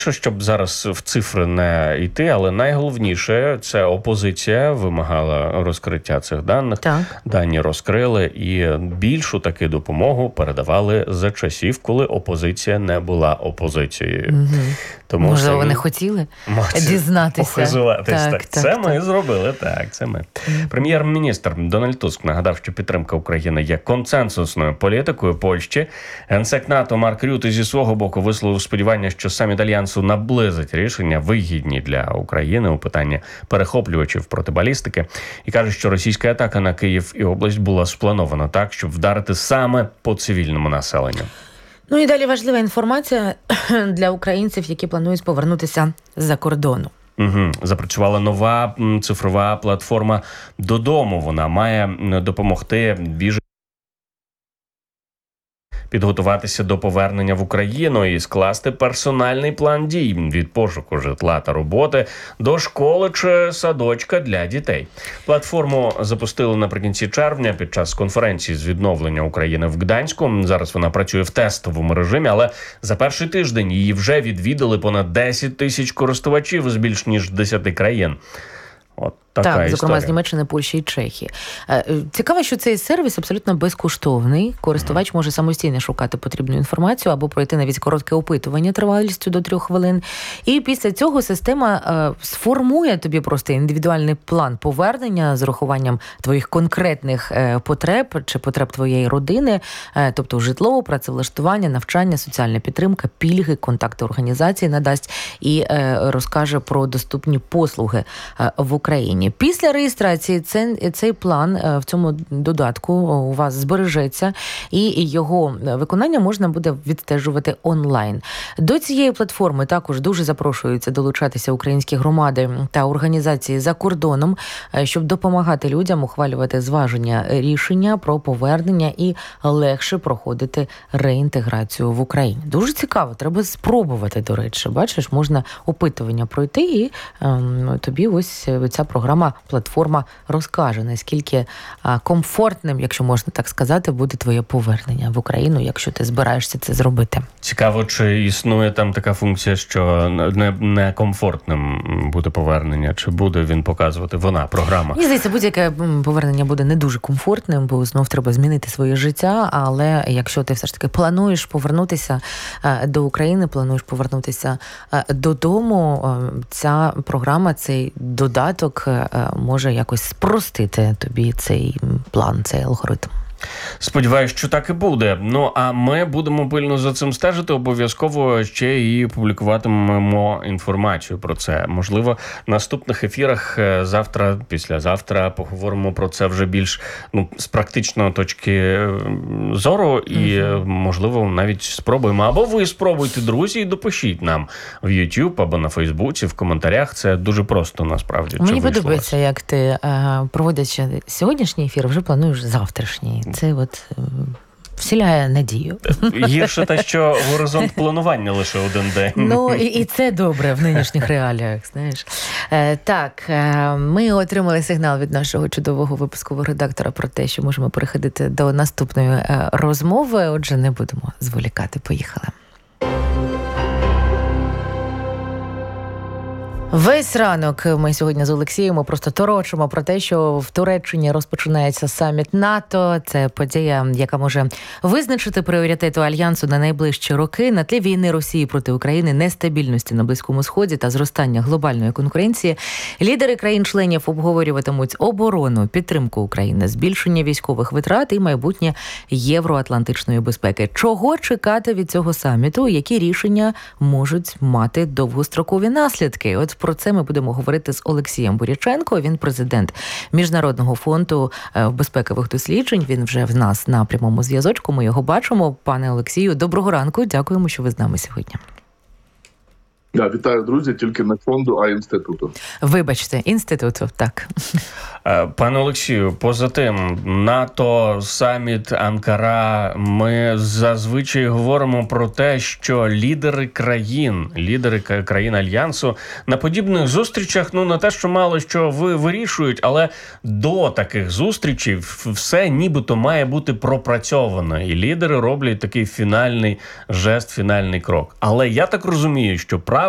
Щоб зараз в цифри не йти, але найголовніше – це опозиція вимагала розкриття цих даних. Так. Дані розкрили і більшу таки допомогу передавали за часів, коли опозиція не була опозицією. Угу. Тому можливо, вони хотіли дізнатися. Похизуватись. Так. Це ми зробили. Так, це ми. Прем'єр-міністр Дональд Туск нагадав, що підтримка України є консенсусною політикою Польщі. Генсек НАТО Марк Рюте зі свого боку висловив сподівання, що саміт Альянсу наблизить рішення, вигідні для України у питанні перехоплювачів проти балістики. І каже, що російська атака на Київ і область була спланована так, щоб вдарити саме по цивільному населенню. Ну і далі важлива інформація для українців, які планують повернутися з-за кордону. Запрацювала нова цифрова платформа «Додому». Вона має допомогти біженцям підготуватися до повернення в Україну і скласти персональний план дій від пошуку житла та роботи до школи чи садочка для дітей. Платформу запустили наприкінці червня під час конференції з відновлення України в Гданську. Зараз вона працює в тестовому режимі, але за перший тиждень її вже відвідали понад 10 тисяч користувачів з більш ніж 10 країн. От така так, історія. Зокрема, з Німеччини, Польщі і Чехії. Цікаво, що цей сервіс абсолютно безкоштовний. Користувач може самостійно шукати потрібну інформацію або пройти навіть коротке опитування тривалістю до 3 хвилин. І після цього система сформує тобі просто індивідуальний план повернення з урахуванням твоїх конкретних потреб чи потреб твоєї родини, тобто житло, працевлаштування, навчання, соціальна підтримка, пільги, контакти організації надасть і розкаже про доступні послуги в Україні. Після реєстрації цей план в цьому додатку у вас збережеться, і його виконання можна буде відстежувати онлайн. До цієї платформи також дуже запрошуються долучатися українські громади та організації за кордоном, щоб допомагати людям ухвалювати зваження рішення про повернення і легше проходити реінтеграцію в Україні. Дуже цікаво, треба спробувати, до речі. Бачиш, можна опитування пройти, і тобі ось ця програма, платформа розкаже, наскільки комфортним, якщо можна так сказати, буде твоє повернення в Україну, якщо ти збираєшся це зробити. Цікаво, чи існує там така функція, що не комфортним буде повернення, чи буде він показувати програма? Мені здається, будь-яке повернення буде не дуже комфортним, бо знов треба змінити своє життя, але якщо ти все ж таки плануєш повернутися до України, плануєш повернутися додому, ця програма, цей додаток може якось спростити тобі цей план, цей алгоритм. Сподіваюсь, що так і буде. Ну, а ми будемо пильно за цим стежити. Обов'язково ще і публікуватимемо інформацію про це. Можливо, в наступних ефірах завтра, післязавтра поговоримо про це вже більш з практичної точки зору. І, можливо, навіть спробуємо. Або ви спробуйте, друзі, і допишіть нам в YouTube або на Фейсбуці, в коментарях. Це дуже просто, насправді. Мені подобається, як ти, проводячи сьогоднішній ефір, вже плануєш завтрашній. Це вселяє надію. Гірше те, що горизонт планування лише один день. Ну, і це добре в нинішніх реаліях, знаєш. Так, ми отримали сигнал від нашого чудового випускового редактора про те, що можемо переходити до наступної розмови. Отже, не будемо зволікати. Поїхали. Весь ранок ми сьогодні з Олексієм просто торочимо про те, що в Туреччині розпочинається саміт НАТО. Це подія, яка може визначити пріоритети Альянсу на найближчі роки на тлі війни Росії проти України, нестабільності на Близькому Сході та зростання глобальної конкуренції. Лідери країн-членів обговорюватимуть оборону, підтримку України, збільшення військових витрат і майбутнє євроатлантичної безпеки. Чого чекати від цього саміту? Які рішення можуть мати довгострокові наслідки? От про це ми будемо говорити з Олексієм Буряченко. Він президент Міжнародного фонду безпекових досліджень. Він вже в нас на прямому зв'язочку. Ми його бачимо. Пане Олексію, доброго ранку. Дякуємо, що ви з нами сьогодні. Вітаю, друзі, тільки не фонду, а інституту. Вибачте, інституту, так. Пане Олексію, поза тим, НАТО, саміт, Анкара, ми зазвичай говоримо про те, що лідери країн Альянсу на подібних зустрічах, не те, що мало що вирішують, але до таких зустрічей все нібито має бути пропрацьовано. І лідери роблять такий фінальний жест, фінальний крок. Але я так розумію, що